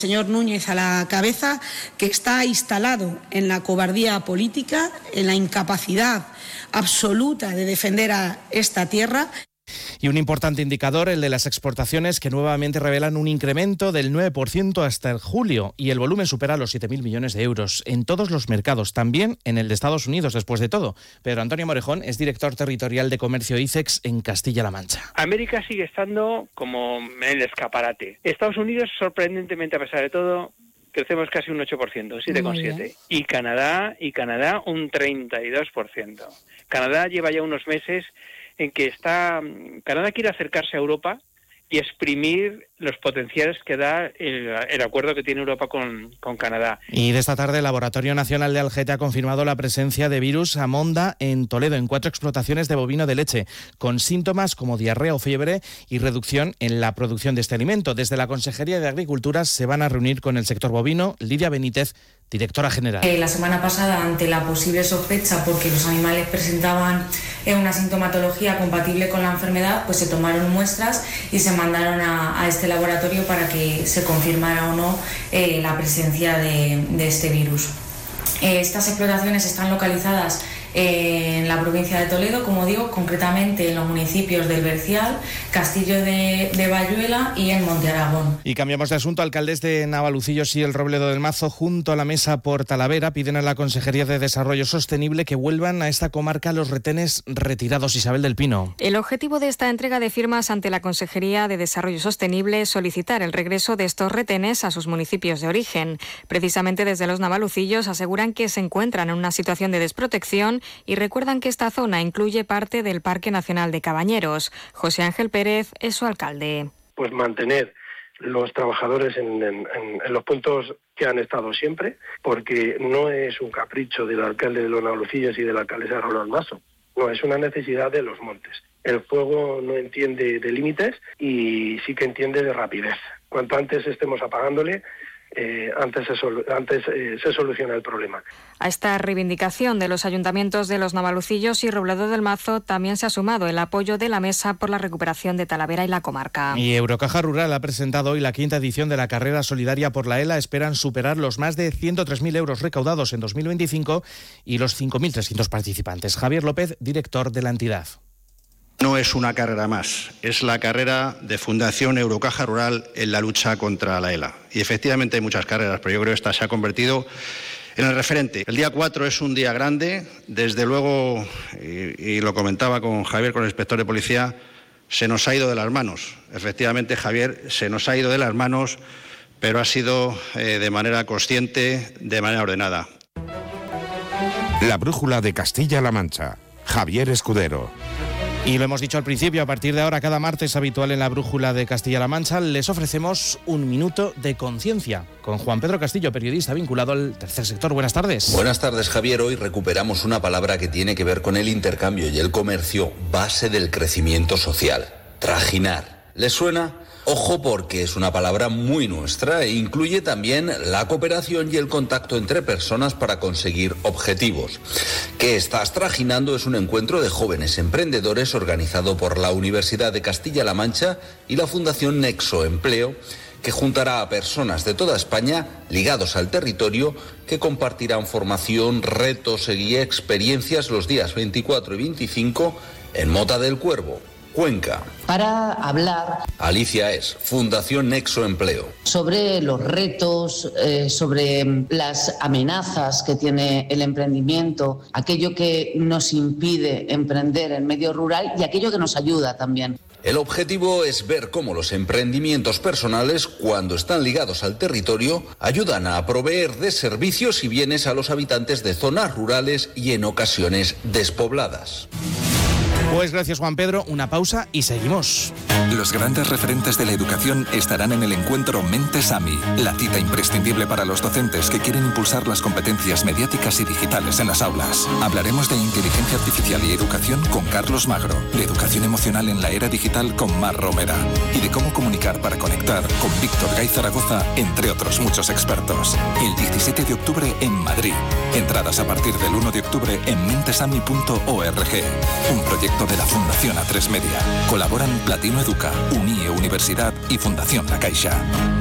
Señor Núñez a la cabeza, que está instalado en la cobardía política, en la incapacidad absoluta de defender a esta tierra. Y un importante indicador, el de las exportaciones, que nuevamente revelan un incremento del 9% hasta el julio, y el volumen supera los 7.000 millones de euros en todos los mercados, también en el de Estados Unidos, después de todo. Pedro Antonio Morejón es director territorial de comercio ICEX en Castilla-La Mancha. América sigue estando como en el escaparate. Estados Unidos, sorprendentemente, a pesar de todo, crecemos casi un 8%, 7,7%. Y Canadá un 32%. Canadá lleva ya unos meses en que Canadá quiere acercarse a Europa y exprimir los potenciales que da el acuerdo que tiene Europa con Canadá. Y de esta tarde el Laboratorio Nacional de Algete ha confirmado la presencia de virus Amonda en Toledo, en 4 explotaciones de bovino de leche, con síntomas como diarrea o fiebre y reducción en la producción de este alimento. Desde la Consejería de Agricultura se van a reunir con el sector bovino. Lidia Benítez, directora general. La semana pasada, ante la posible sospecha porque los animales presentaban una sintomatología compatible con la enfermedad, pues se tomaron muestras y se mandaron a este laboratorio para que se confirmara o no la presencia de este virus. Estas explotaciones están localizadas en la provincia de Toledo, como digo, concretamente en los municipios del Bercial, Castillo de Bayuela y en Monte Aragón. Y cambiamos de asunto. Alcaldes de Navalucillos y el Robledo del Mazo, junto a la Mesa por Talavera, piden a la Consejería de Desarrollo Sostenible que vuelvan a esta comarca los retenes retirados. Isabel del Pino. El objetivo de esta entrega de firmas ante la Consejería de Desarrollo Sostenible es solicitar el regreso de estos retenes a sus municipios de origen. Precisamente desde los Navalucillos aseguran que se encuentran en una situación de desprotección y recuerdan que esta zona incluye parte del Parque Nacional de Cabañeros. José Ángel Pérez es su alcalde. Pues mantener los trabajadores en los puntos que han estado siempre, porque no es un capricho del alcalde de los Navalucillos y de la alcaldesa de Robledo del Mazo, no, es una necesidad de los montes. El fuego no entiende de límites y sí que entiende de rapidez. Cuanto antes estemos apagándole, antes se soluciona el problema. A esta reivindicación de los ayuntamientos de los Navalucillos y Robledo del Mazo también se ha sumado el apoyo de la Mesa por la recuperación de Talavera y la comarca. Y Eurocaja Rural ha presentado hoy la 5ª edición de la carrera solidaria por la ELA. Esperan superar los más de 103.000 euros recaudados en 2025 y los 5.300 participantes. Javier López, director de la entidad. No es una carrera más, es la carrera de Fundación Eurocaja Rural en la lucha contra la ELA. Y efectivamente hay muchas carreras, pero yo creo que esta se ha convertido en el referente. El día 4 es un día grande, desde luego, y lo comentaba con Javier, con el inspector de policía, se nos ha ido de las manos. Efectivamente, Javier, se nos ha ido de las manos, pero ha sido de manera consciente, de manera ordenada. La brújula de Castilla-La Mancha. Javier Escudero. Y lo hemos dicho al principio, a partir de ahora, cada martes habitual en la Brújula de Castilla-La Mancha, les ofrecemos un minuto de conciencia con Juan Pedro Castillo, periodista vinculado al tercer sector. Buenas tardes. Buenas tardes, Javier. Hoy recuperamos una palabra que tiene que ver con el intercambio y el comercio, base del crecimiento social. Trajinar. ¿Les suena? Ojo, porque es una palabra muy nuestra e incluye también la cooperación y el contacto entre personas para conseguir objetivos. ¿Qué estás trajinando? Es un encuentro de jóvenes emprendedores organizado por la Universidad de Castilla-La Mancha y la Fundación Nexo Empleo, que juntará a personas de toda España ligados al territorio que compartirán formación, retos y experiencias los días 24 y 25 en Mota del Cuervo, Cuenca. Para hablar. Alicia es Fundación Nexo Empleo. Sobre los retos, sobre las amenazas que tiene el emprendimiento, aquello que nos impide emprender en medio rural y aquello que nos ayuda también. El objetivo es ver cómo los emprendimientos personales, cuando están ligados al territorio, ayudan a proveer de servicios y bienes a los habitantes de zonas rurales y en ocasiones despobladas. Pues gracias, Juan Pedro. Una pausa y seguimos. Los grandes referentes de la educación estarán en el encuentro Mentes AMI, la cita imprescindible para los docentes que quieren impulsar las competencias mediáticas y digitales en las aulas. Hablaremos de inteligencia artificial y educación con Carlos Magro, de educación emocional en la era digital con Mar Romera y de cómo comunicar para conectar con Víctor Gay Zaragoza, entre otros muchos expertos. El 17 de octubre en Madrid. Entradas a partir del 1 de octubre en mentesami.org. Un proyecto de la Fundación A3 Media. Colaboran Platino Educa, Unie Universidad y Fundación La Caixa.